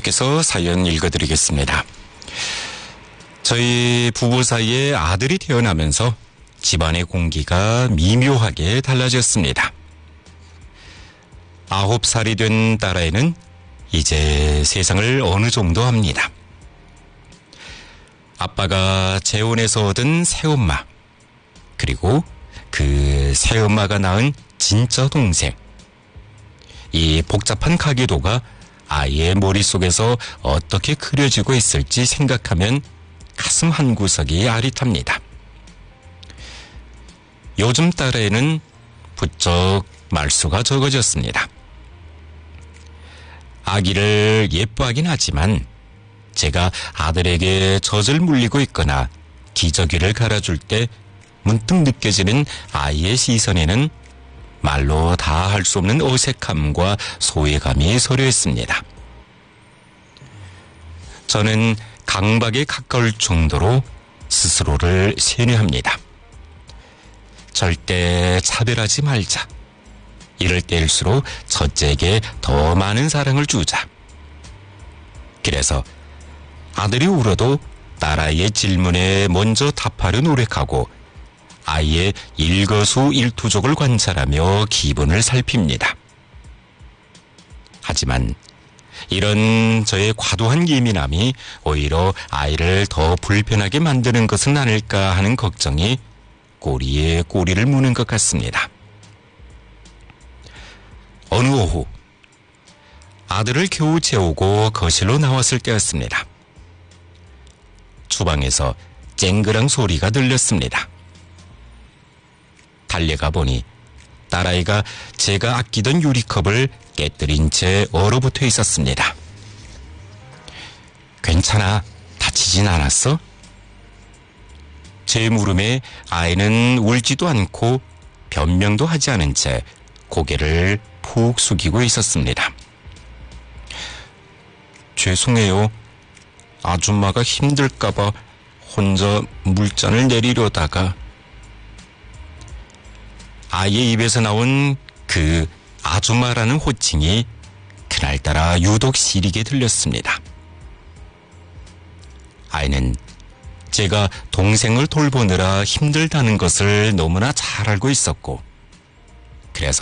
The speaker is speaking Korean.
계속해서 사연 읽어드리겠습니다. 저희 부부 사이에 아들이 태어나면서 집안의 공기가 미묘하게 달라졌습니다. 9살이 된 딸아이는 이제 세상을 어느 정도 합니다. 아빠가 재혼해서 얻은 새엄마, 그리고 그 새엄마가 낳은 진짜 동생. 이 복잡한 가계도가 아이의 머릿속에서 어떻게 그려지고 있을지 생각하면 가슴 한구석이 아릿합니다. 요즘 딸애는 부쩍 말수가 적어졌습니다. 아기를 예뻐하긴 하지만 제가 아들에게 젖을 물리고 있거나 기저귀를 갈아줄 때 문득 느껴지는 아이의 시선에는 말로 다 할 수 없는 어색함과 소외감이 서려했습니다. 저는 강박에 가까울 정도로 스스로를 세뇌합니다. 절대 차별하지 말자. 이럴 때일수록 첫째에게 더 많은 사랑을 주자. 그래서 아들이 울어도 딸아이의 질문에 먼저 답하려 노력하고 아이의 일거수일투족을 관찰하며 기분을 살핍니다. 하지만 이런 저의 과도한 예민함이 오히려 아이를 더 불편하게 만드는 것은 아닐까 하는 걱정이 꼬리에 꼬리를 무는 것 같습니다. 어느 오후 아들을 겨우 재우고 거실로 나왔을 때였습니다. 주방에서 쨍그랑 소리가 들렸습니다. 달려가 보니 딸아이가 제가 아끼던 유리컵을 깨뜨린 채 얼어붙어 있었습니다. 괜찮아? 다치진 않았어? 제 물음에 아이는 울지도 않고 변명도 하지 않은 채 고개를 푹 숙이고 있었습니다. 죄송해요. 아줌마가 힘들까봐 혼자 물잔을 내리려다가. 아이의 입에서 나온 그 아줌마라는 호칭이 그날따라 유독 시리게 들렸습니다. 아이는 제가 동생을 돌보느라 힘들다는 것을 너무나 잘 알고 있었고, 그래서